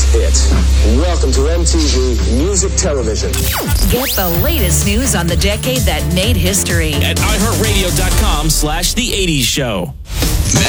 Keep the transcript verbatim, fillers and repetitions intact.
it. Welcome to M T V Music Television. Get the latest news on the decade that made history at iHeartRadio.com slash The eighties Show.